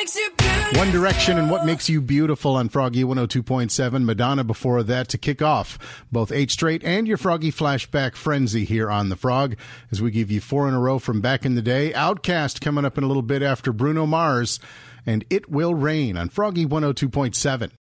makes you beautiful. One Direction and What Makes You Beautiful on Froggy 102.7. Madonna before that to kick off both 8 Straight and your Froggy Flashback Frenzy here on The Frog as we give you 4 in a row from back in the day. Outcast coming up in a little bit after Bruno Mars and It Will Rain on Froggy 102.7.